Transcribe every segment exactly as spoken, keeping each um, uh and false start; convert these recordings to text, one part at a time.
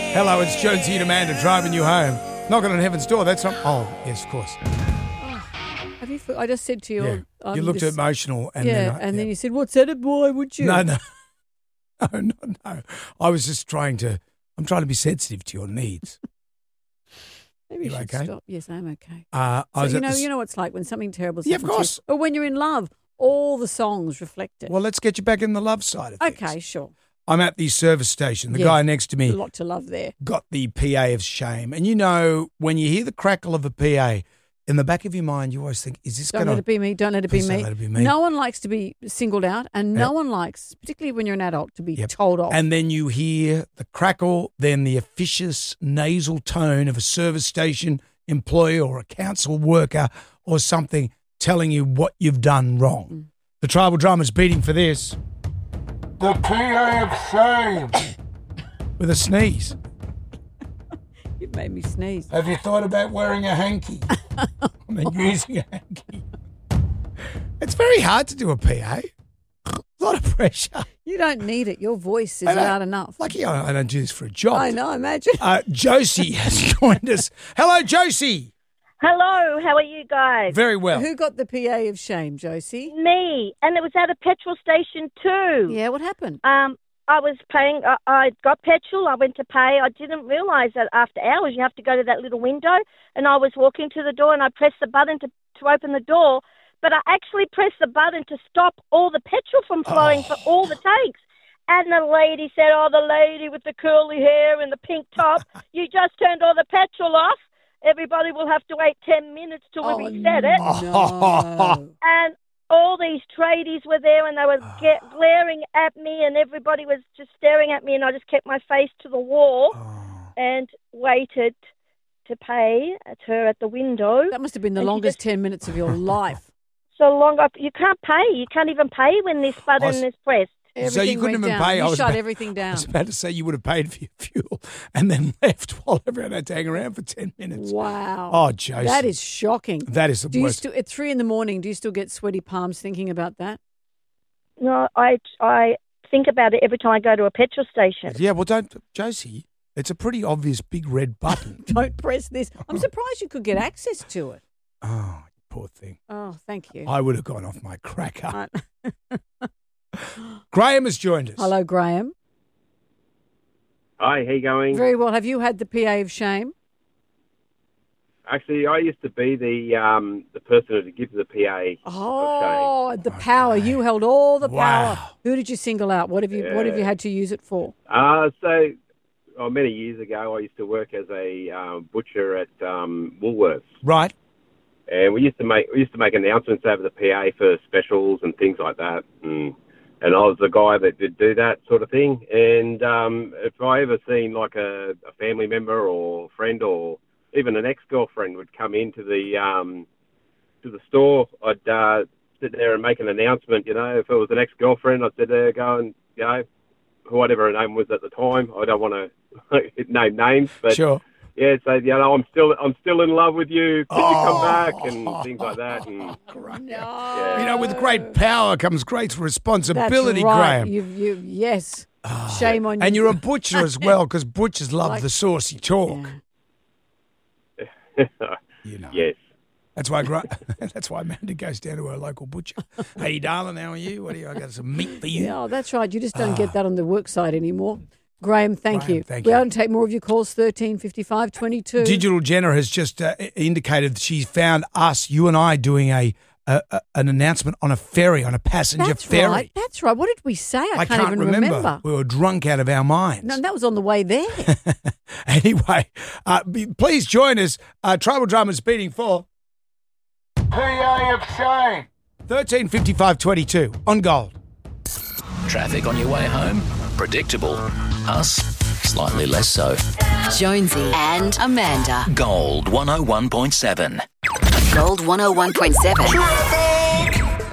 Hello, it's Jonesy and Amanda driving you home. Knocking on heaven's door. That's not. Oh, yes, of course. Oh, have you? I just said to you. Yeah. Um, you looked this, emotional, and yeah, then I, and yeah. then you said, "What's that? Why would you?" No, no, no, no, no. I was just trying to. I'm trying to be sensitive to your needs. Maybe you, you should okay? stop. Yes, I'm okay. Uh, I So was you at know, the s- you know what it's like when something terrible Yeah, happens of course. to you, or when you're in love. All the songs reflect it. Well, let's get you back in the love side of things. Okay, sure. I'm at the service station. The Yeah. guy next to A me lot to love there. got the P A of shame. And you know, when you hear the crackle of a P A, in the back of your mind, you always think, is this Don't going let it be me. Don't let it be Please don't me. let it be me. No one likes to be singled out, and no Yep. one likes, particularly when you're an adult, to be Yep. told off. And then you hear the crackle, then the officious nasal tone of a service station employee or a council worker or something telling you what you've done wrong. Mm. The tribal drama's beating for this. The P A of shame. With a sneeze. You've made me sneeze. Have you thought about wearing a hanky? I mean, using a hanky. It's very hard to do a P A. A lot of pressure. You don't need it. Your voice is I don't- loud enough. Lucky I I don't do this for a job. I know, imagine. Uh, Josie has joined us. Hello, Josie. Hello, how are you guys? Very well. Who got the P A of shame, Josie? Me, and it was at a petrol station too. Yeah, what happened? Um, I was paying. I, I got petrol. I went to pay. I didn't realise that after hours you have to go to that little window. And I was walking to the door, and I pressed the button to to open the door. But I actually pressed the button to stop all the petrol from flowing Oh. for all the tanks. And the lady said, "Oh, the lady with the curly hair and the pink top, you just turned all the petrol off. Everybody will have to wait ten minutes till Oh, we reset it." no. And all these tradies were there, and they were get, glaring at me, and everybody was just staring at me, and I just kept my face to the wall Oh. and waited to pay at her at the window. That must have been the And she longest just- ten minutes of your life. So long, I, you can't pay. You can't even pay when this button was- is pressed. So you Everything couldn't went even down. pay. You I was shut about- everything I down. was about to say you would have paid for your fuel and then left while everyone had to hang around for ten minutes. Wow. Oh, Josie. That is shocking. That is the Do you worst. still, at three in the morning, do you still get sweaty palms thinking about that? No, I, I think about it every time I go to a petrol station. Yeah, well, don't, Josie, it's a pretty obvious big red button. Don't press this. I'm surprised you could get access to it. Oh, poor thing. Oh, thank you. I would have gone off my cracker. Right. Graham has joined us. Hello, Graham. Hi, how you going? Very well. Have you had the P A of shame? Actually, I used to be the um, the person who gives the P A. Oh, the power. You held all the Wow. power. Who did you single out? What have you What have you Yeah. had to use it for? Uh, so, oh, many years ago, I used to work as a um, butcher at um, Woolworths, Right. and we used to make we used to make announcements over the P A for specials and things like that. And, and I was the guy that did do that sort of thing. And um, if I ever seen like a, a family member or friend or even an ex-girlfriend would come into the um, to the store, I'd uh, sit there and make an announcement. You know, if it was an ex-girlfriend, I'd sit there going, you know, whatever her name was at the time. I don't want to name names, but Sure. yeah, so you know, I'm still I'm still in love with you. Can you Oh. come back and things like that? And No. You know, with great power comes great That's responsibility, right. Graham. You, you, yes. Shame on you. And you're a butcher as well, because butchers love Like- the saucy talk. Yeah. You know. yes. That's why Gra- that's why Amanda goes down to her local butcher. Hey, darling, how are you? What do you? I got some meat for you. Yeah, oh, that's right. You just don't get that on the work side anymore. Graham, thank Graham, you. thank we you. don't take more of your calls, thirteen fifty-five twenty-two. Digital Jenna has just uh, indicated that she's found us, you and I, doing a, a, a an announcement on a ferry, on a passenger That's ferry. right. That's right. What did we say? I, I can't, even remember. We were drunk out of our minds. No, that was on the way there. Anyway, uh, be- please join us. Uh, Tribal Drama's beating for P A of shame. thirteen fifty-five twenty-two on Gold. Traffic on your way home? Predictable. Us? Slightly less so. Jonesy and Amanda. Gold one oh one point seven. Gold one oh one point seven.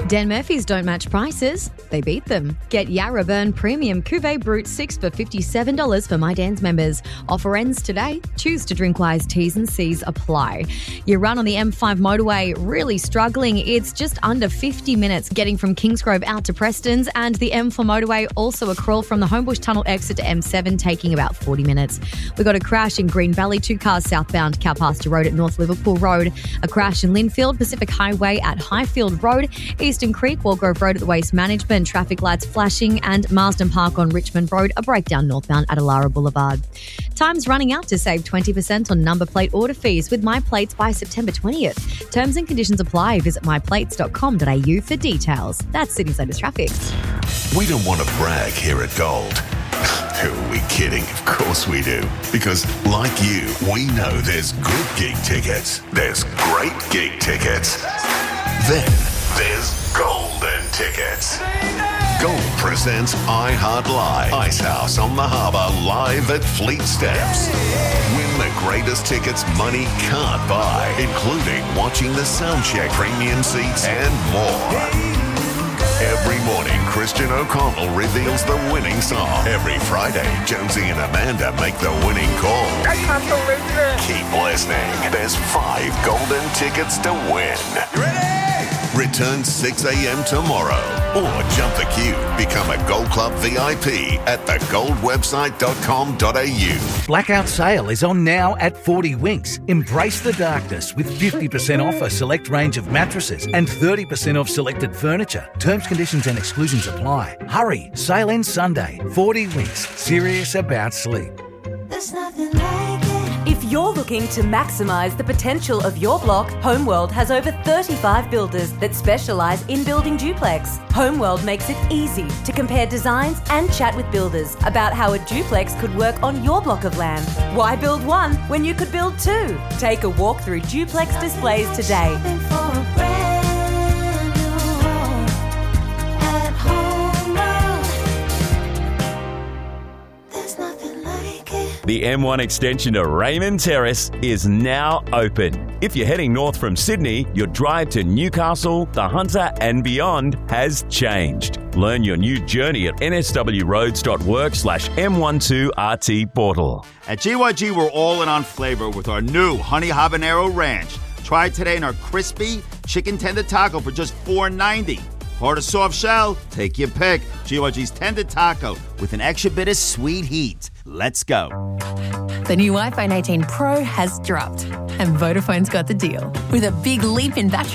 Dan Murphy's don't match prices, they beat them. Get Yarra Burn Premium Cuvée Brut six for fifty-seven dollars for My Dan's members. Offer ends today. Choose to drink wise. T's and C's apply. You run on the M five motorway, really struggling. It's just under fifty minutes getting from Kingsgrove out to Preston's, and the M four motorway also a crawl from the Homebush Tunnel exit to M seven, taking about forty minutes. We got a crash in Green Valley, two cars southbound Cowpasture Road at North Liverpool Road. A crash in Linfield, Pacific Highway at Highfield Road. Eastern Creek, Walgrove Road at the Waste Management, traffic lights flashing, and Marsden Park on Richmond Road, a breakdown northbound at Alara Boulevard. Time's running out to save twenty percent on number plate order fees with My Plates by September twentieth. Terms and conditions apply. Visit my plates dot com dot a u for details. That's Sydney's latest traffic. We don't want to brag here at Gold. Who are we kidding? Of course we do. Because, like you, we know there's good gig tickets. There's great gig tickets. Then there's golden tickets. Gold presents iHeart Live. Icehouse on the Harbour live at Fleet Steps. Win the greatest tickets money can't buy, including watching the soundcheck, premium seats, and more. Every morning, Christian O'Connell reveals the winning song. Every Friday, Jonesy and Amanda make the winning call. I can't believe it. Keep listening. There's five golden tickets to win. You ready? Return six a.m. tomorrow. Or jump the queue. Become a Gold Club V I P at the gold website dot com dot a u. Blackout sale is on now at forty Winks. Embrace the darkness with fifty percent off a select range of mattresses and thirty percent off selected furniture. Terms, conditions and exclusions apply. Hurry, sale ends Sunday. forty Winks, serious about sleep. There's nothing like it. If you're looking to maximise the potential of your block, Homeworld has over thirty-five builders that specialise in building duplex. Homeworld makes it easy to compare designs and chat with builders about how a duplex could work on your block of land. Why build one when you could build two? Take a walk through duplex displays today. The M one extension to Raymond Terrace is now open. If you're heading north from Sydney, your drive to Newcastle, the Hunter and beyond has changed. Learn your new journey at nswroads.work slash M12RT portal. At G Y G, we're all in on flavor with our new Honey Habanero Ranch. Try it today in our crispy chicken tender taco for just four ninety. Hard or soft shell? Take your pick. G Y G's tender taco with an extra bit of sweet heat. Let's go. The new iPhone eighteen Pro has dropped, and Vodafone's got the deal. With a big leap in battery